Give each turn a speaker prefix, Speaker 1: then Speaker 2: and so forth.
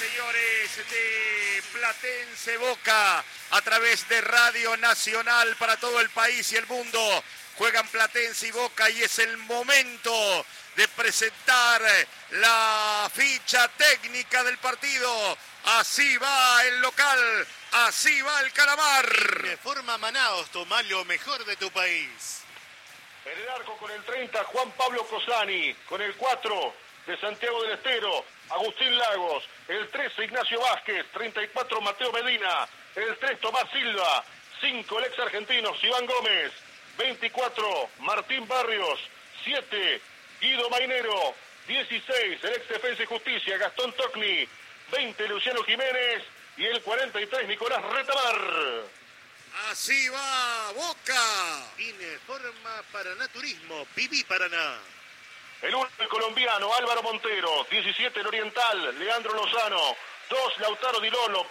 Speaker 1: señores, de Platense Boca, a través de Radio Nacional para todo el país y el mundo. Juegan Platense y Boca y es el momento de presentar la ficha técnica del partido. Así va el local, así va el Calamar.
Speaker 2: Reforma Manaos, toma lo mejor de tu país.
Speaker 3: En el arco con el 30, Juan Pablo Cosani. Con el 4, de Santiago del Estero, Agustín Lagos. El 13, Ignacio Vázquez. 34, Mateo Medina. El 3, Tomás Silva. 5, el ex argentino, Iván Gómez. 24, Martín Barrios. 7, Guido Mainero. 16, el ex Defensa y Justicia, Gastón Tocni. 20, Luciano Jiménez. Y el 43, Nicolás Retamar.
Speaker 1: Así va Boca.
Speaker 2: Informa Paraná Turismo, Viví Paraná.
Speaker 3: El 1, el colombiano, Álvaro Montero. 17, el oriental, Leandro Lozano. 2, Lautaro Di Lolo.